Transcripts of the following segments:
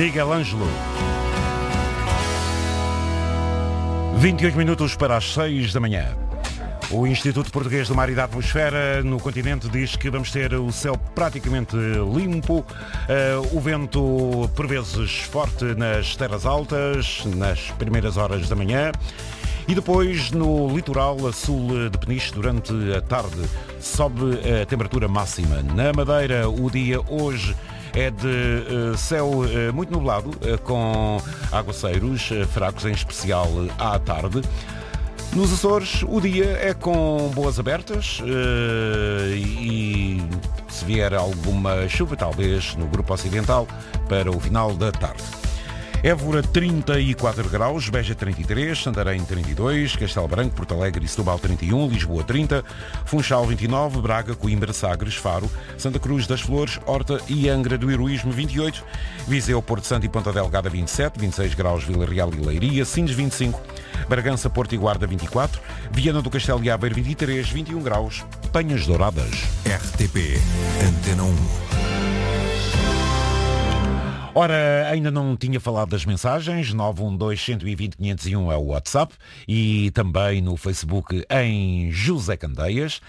Miguel Ângelo. 28 minutos para as 6 da manhã. O Instituto Português do Mar e da Atmosfera no continente diz que vamos ter o céu praticamente limpo, o vento por vezes forte nas terras altas, nas primeiras horas da manhã. E depois, no litoral a sul de Peniche, durante a tarde, sobe a temperatura máxima. Na Madeira, o dia hoje é de céu muito nublado, com aguaceiros fracos, em especial à tarde. Nos Açores, o dia é com boas abertas e se vier alguma chuva, talvez no grupo ocidental, para o final da tarde. Évora 34 graus, Beja 33, Santarém 32, Castelo Branco, Porto Alegre e Setúbal 31, Lisboa 30, Funchal 29, Braga, Coimbra, Sagres, Faro, Santa Cruz das Flores, Horta e Angra do Heroísmo 28, Viseu, Porto Santo e Ponta Delgada 27, 26 graus Vila Real e Leiria, Sines 25, Bragança, Porto e Guarda 24, Viana do Castelo e Aveiro 23, 21 graus, Penhas Douradas. RTP, Antena 1. Ora, ainda não tinha falado das mensagens, 912-120-501 é o WhatsApp e também no Facebook em José Candeias.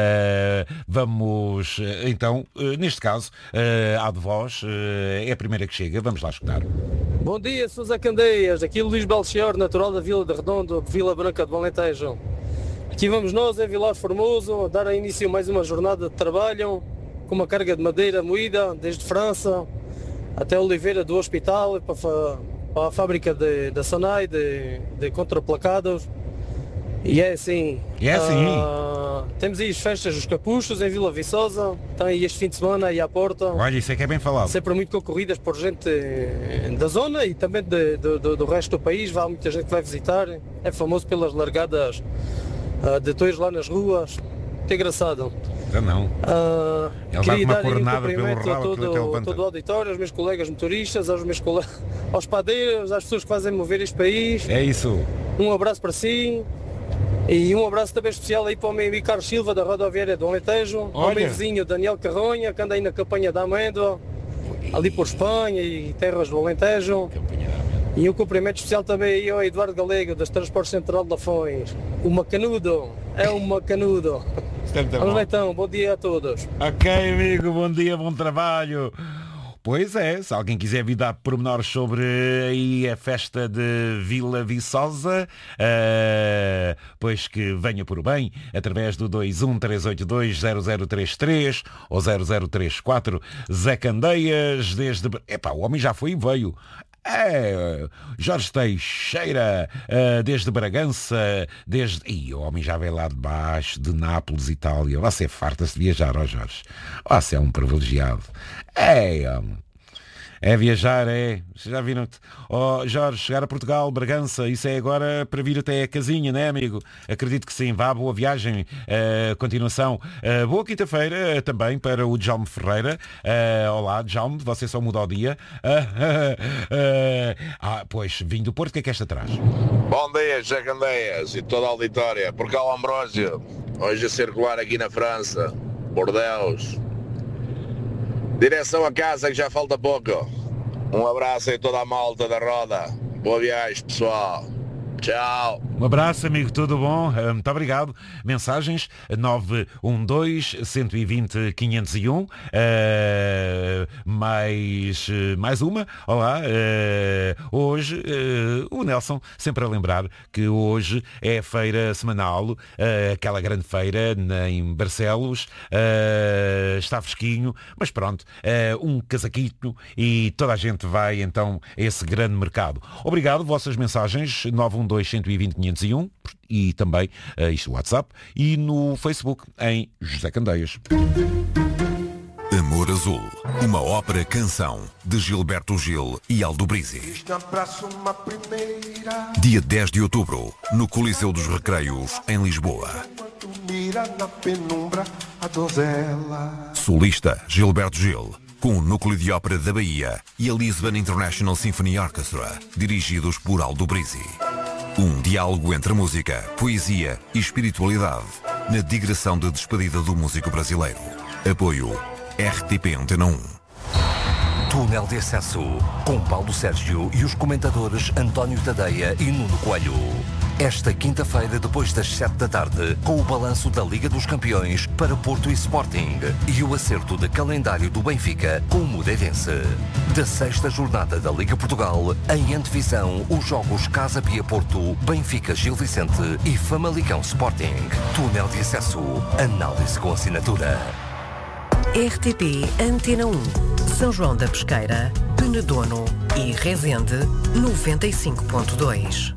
Vamos, então, neste caso, a de voz é a primeira que chega, vamos lá escutar. Bom dia, sou José Candeias, aqui Luís Belchior, natural da Vila de Redondo, Vila Branca de Alentejo. Aqui vamos nós, em Vilar Formoso, a dar início a mais uma jornada de trabalho, com uma carga de madeira moída, desde França até Oliveira do Hospital, para a fábrica da Sonai, de contraplacados. E é assim. Temos aí as festas dos Capuchos, em Vila Viçosa. Tem aí este fim de semana aí à porta. Olha, isso é que é bem falado. Sempre muito concorridas por gente da zona e também do resto do país. Há muita gente que vai visitar. É famoso pelas largadas de toiros lá nas ruas. Muito engraçado. Não. Queria dar um cumprimento a todo o auditório, aos meus colegas motoristas, aos padeiros, às pessoas que fazem mover este país. É isso. Um abraço para si e um abraço também especial aí para o meu amigo Carlos Silva, da Rodoviária do Alentejo, ao meu vizinho Daniel Carronha, que anda aí na campanha da Amêndoa, ali por Espanha e terras do Alentejo. E um cumprimento especial também aí ao Eduardo Galego, das Transportes Central de Lafões. O macanudo, é um macanudo. Vamos então, bom dia a todos. Ok, amigo, bom dia, bom trabalho. Pois é, se alguém quiser vir dar pormenores sobre aí a festa de Vila Viçosa, pois que venha por bem, através do 213820033 ou 0034, Zé Candeias, desde... Epá, o homem já foi e veio. Jorge Teixeira, desde Bragança, desde... o homem já veio lá de baixo, de Nápoles, Itália. Você farta-se de viajar, ó Jorge. Você é um privilegiado. Homem. É viajar, é. Vocês já viram? Jorge, chegar a Portugal, Bragança, isso é agora para vir até a casinha, né, amigo? Acredito que sim. Vá, boa viagem. Continuação. Boa quinta-feira também para o Djalme Ferreira. Olá, Djalme, você só muda o dia. Pois, vim do Porto, o que é esta traz? Bom dia, José Candeias e toda a auditória. Por cá o Ambrósio, hoje a circular aqui na França. Bordeaux. Direção a casa, que já falta pouco. Um abraço a toda a malta da roda. Boa viagem, pessoal. Tchau. Um abraço, amigo, tudo bom? Muito obrigado. Mensagens 912-120-501. Mais uma. Olá. Hoje, o Nelson, sempre a lembrar que hoje é a feira semanal, aquela grande feira em Barcelos. Está fresquinho, mas pronto, um casaquinho e toda a gente vai então a esse grande mercado. Obrigado, vossas mensagens 912-120-501 e também isto no WhatsApp e no Facebook em José Candeias. Amor Azul, uma ópera-canção de Gilberto Gil e Aldo Brizzi. Dia 10 de outubro, no Coliseu dos Recreios, em Lisboa. Solista Gilberto Gil, com o Núcleo de Ópera da Bahia e a Lisbon International Symphony Orchestra, dirigidos por Aldo Brizzi. Um diálogo entre música, poesia e espiritualidade na digressão de despedida do músico brasileiro. Apoio RTP Antena 1. Túnel de Acesso, com Paulo Sérgio e os comentadores António Tadeia e Nuno Coelho. Esta quinta-feira, depois das 7 da tarde, com o balanço da Liga dos Campeões para Porto e Sporting e o acerto de calendário do Benfica com o Moreirense. Da sexta jornada da Liga Portugal, em antevisão, os jogos Casa Pia Porto, Benfica Gil Vicente e Famalicão Sporting. Túnel de Acesso, análise com assinatura. RTP Antena 1, São João da Pesqueira, Penedono e Rezende, 95.2.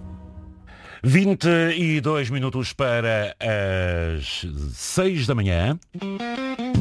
22 minutos para as 6 da manhã.